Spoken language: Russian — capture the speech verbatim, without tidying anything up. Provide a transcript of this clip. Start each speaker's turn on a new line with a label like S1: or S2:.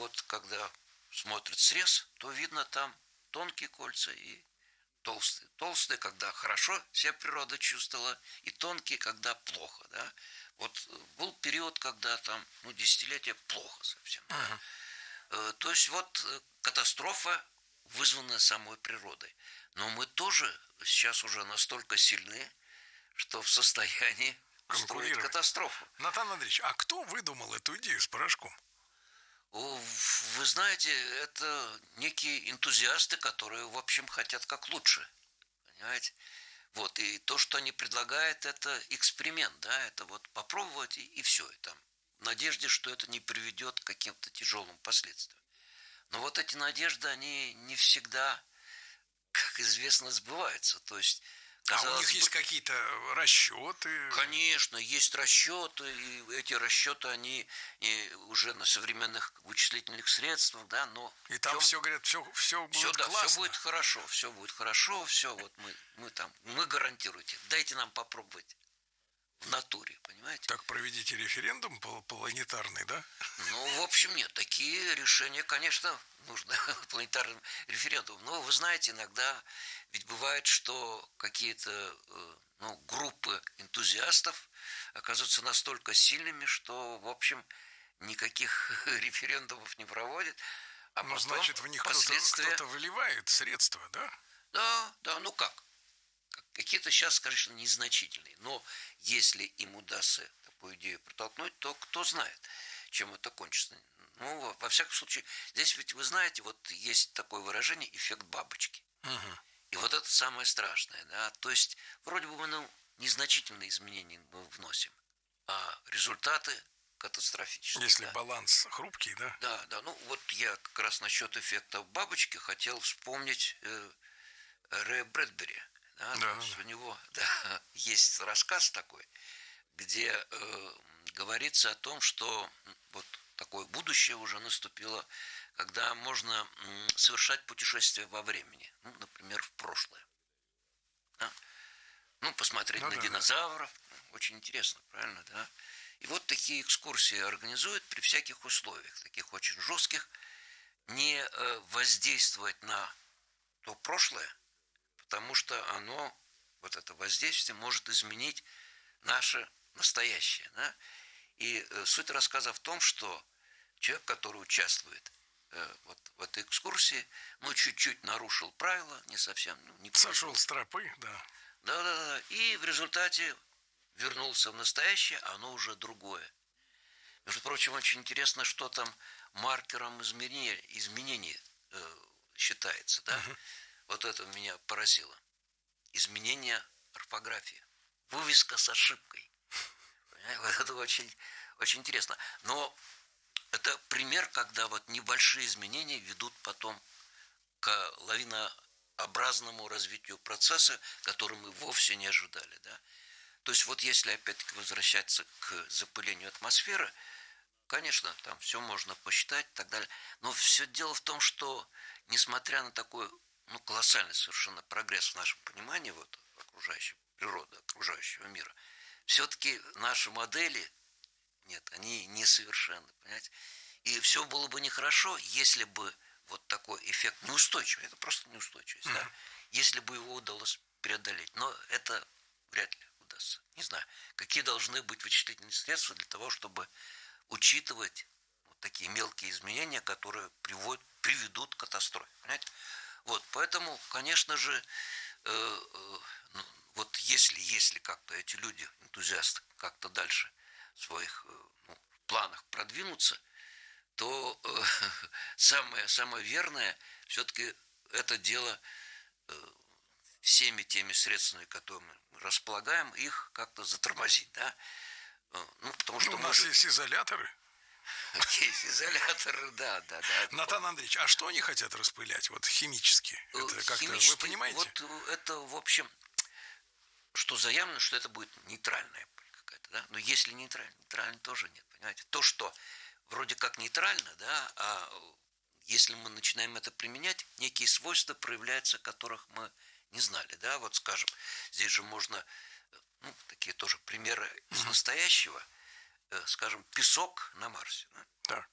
S1: вот когда смотрят срез, то видно там тонкие кольца и толстые. Толстые, когда хорошо себя природа чувствовала, и тонкие, когда плохо, да. Вот был период, когда там, ну, десятилетия плохо совсем, да. Uh-huh. То есть вот катастрофа, вызванная самой природой. Но мы тоже сейчас уже настолько сильны, что в состоянии устроить катастрофу.
S2: Натан Андреевич, а кто выдумал эту идею с порошком?
S1: Вы знаете, это некие энтузиасты, которые, в общем, хотят как лучше. Понимаете? Вот, и то, что они предлагают, это эксперимент, да, это вот попробовать, и, и все, и там, в надежде, что это не приведет к каким-то тяжелым последствиям. Но вот эти надежды, они не всегда, как известно, сбываются. То есть,
S2: а у них есть бы, какие-то расчеты?
S1: Конечно, есть расчеты, и эти расчеты, они и уже на современных вычислительных средствах, да, но...
S2: И там чем... все, говорят, все, все будет
S1: все, да,
S2: классно.
S1: Все будет хорошо, все будет хорошо, все, вот мы, мы там, мы гарантируете, дайте нам попробовать в натуре, понимаете?
S2: Так проведите референдум планетарный, да?
S1: Ну, в общем, нет, такие решения, конечно, нужно планетарным референдумом. Но вы знаете, иногда ведь бывает, что какие-то, ну, группы энтузиастов оказываются настолько сильными, что, в общем, никаких референдумов не проводят. А
S2: ну, значит, в них последствия... кто-то, кто-то выливает средства, да?
S1: Да, да, ну как? Какие-то сейчас, конечно, незначительные, но если им удастся такую идею протолкнуть, то кто знает, чем это кончится. Ну, во всяком случае, здесь ведь, вы знаете, вот есть такое выражение «эффект бабочки».
S2: Угу.
S1: И вот это самое страшное, да, то есть вроде бы мы, ну, незначительные изменения мы вносим, а результаты катастрофические.
S2: Если
S1: да.
S2: баланс хрупкий, да?
S1: Да, да, ну вот я как раз насчет эффекта бабочки хотел вспомнить э, Рэя Брэдбери. Да,
S2: да,
S1: то есть
S2: да.
S1: у него да, есть рассказ такой, где э, говорится о том, что вот такое будущее уже наступило, когда можно м, совершать путешествия во времени, ну, например, в прошлое. Да? Ну, посмотреть ну, на да, динозавров, да. Очень интересно, правильно, да? И вот такие экскурсии организуют при всяких условиях, таких очень жестких, не э, воздействовать на то прошлое, потому что оно, вот это воздействие, может изменить наше настоящее. Да? И э, суть рассказа в том, что человек, который участвует э, вот в этой экскурсии, ну, чуть-чуть нарушил правила, не совсем... Ну, не
S2: сошел с тропы, да.
S1: Да-да-да. И в результате вернулся в настоящее, а оно уже другое. Между прочим, очень интересно, что там маркером изменения, изменений э, считается. Да? Uh-huh. Вот это меня поразило. Изменение орфографии. Вывеска с ошибкой. Вот это очень, очень интересно. Но это пример, когда вот небольшие изменения ведут потом к лавинообразному развитию процесса, который мы вовсе не ожидали. Да? То есть вот если опять-таки возвращаться к запылению атмосферы, конечно, там все можно посчитать и так далее. Но все дело в том, что несмотря на такой, ну, колоссальный совершенно прогресс в нашем понимании вот, окружающей природы, окружающего мира, все-таки наши модели, нет, они несовершенны, понимаете? И все было бы нехорошо, если бы вот такой эффект неустойчивый, это просто неустойчивость, mm-hmm. да, если бы его удалось преодолеть. Но это вряд ли удастся. Не знаю, какие должны быть вычислительные средства для того, чтобы учитывать вот такие мелкие изменения, которые приводят, приведут к катастрофе. Понимаете? Вот, поэтому, конечно же, э, э, ну, вот если, если как-то эти люди, энтузиасты, как-то дальше в своих э, ну, планах продвинутся, то э, самое, самое верное все-таки это дело э, всеми теми средствами, которыми мы располагаем, их как-то затормозить, да? Ну, потому что
S2: ну, у нас же... есть изоляторы.
S1: Есть изоляторы, да, да, да.
S2: Натан Андреевич, а что они хотят распылять, вот химически? Это как-то, вы понимаете?
S1: Вот это, в общем, что заявлено, что это будет нейтральная пыль какая-то, да? Но если нейтрально, нейтрально тоже нет, понимаете? То, что вроде как нейтрально, да, а если мы начинаем это применять, некие свойства проявляются, которых мы не знали, да? Вот, скажем, здесь же можно, ну, такие тоже примеры из настоящего, скажем, песок на Марсе. Да?
S2: Так.